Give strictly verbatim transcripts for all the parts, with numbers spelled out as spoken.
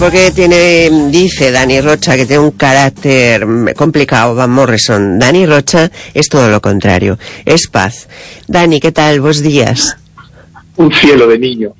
Porque tiene, dice Dani Rocha, que tiene un carácter complicado, Van Morrison. Dani Rocha es todo lo contrario, es paz. Dani, ¿qué tal? Buenos días. Un cielo de niño.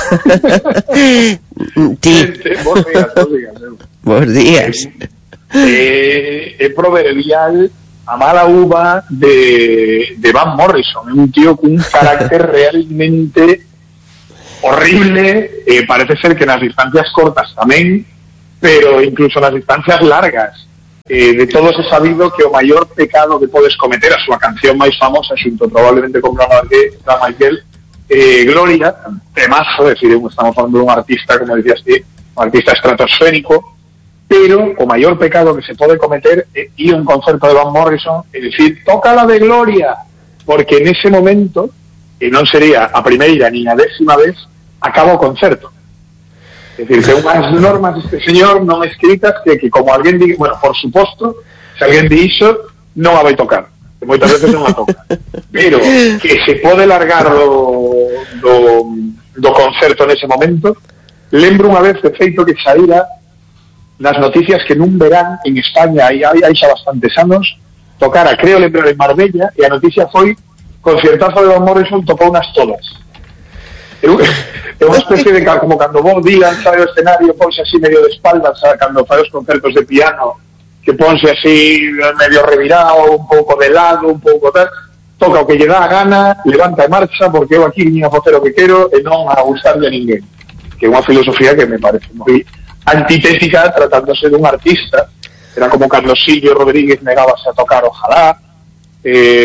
Ti. Buenos días, buenos días. Buenos días. Eh, es proverbial a mala uva de, de Van Morrison, un tío con un carácter realmente horrible. Eh, parece ser que nas distancias cortas tamén, pero incluso nas distancias largas. Eh, de todos he sabido que o maior pecado que podes cometer, a súa canción máis famosa, xunto probablemente con Bruno Michael, eh, Gloria, temazo, é dicir, estamos falando dun artista, como decías ti, un artista estratosférico, pero o maior pecado que se pode cometer é ir a un concerto de Van Morrison e dicir, toca la de Gloria, porque en ese momento, e non sería a primeira ni a décima vez, acaba o concerto. É dicir, que unhas normas deste señor non escritas que, que como alguén di, bueno, por suposto, se alguén di iso, non a vai tocar, que moitas veces non a toca, pero que se pode largar do, do, do concerto nese momento. Lembro unha vez de feito que saíra nas noticias que nun verán en España, hai, hai, hai xa bastantes anos, tocara, creo lembrar, en Marbella, e a noticia foi conciertazo de Van Morrison, tocou unas todas. É unha especie de, como cando vos digan, sabe, o escenario, ponse así medio de espaldas, sabe, cando fai os concertos de piano, que ponse así medio revirado, un pouco de lado, un pouco tal, toca o que lle dá a gana, levanta e marcha, porque eu aquí viña a facer o que quero e non a gustarle a ninguén. Que é unha filosofía que me parece moi antitética tratándose dun artista. Era como Carlos Silvio Rodríguez negábase a tocar Ojalá, eh,